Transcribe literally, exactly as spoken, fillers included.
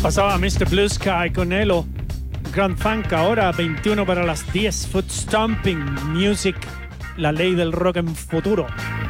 Pasaba mister Blue Sky con Elo, Grand Funk, ahora veintiuno para las diez, Foot Stomping Music, la ley del rock en futuro.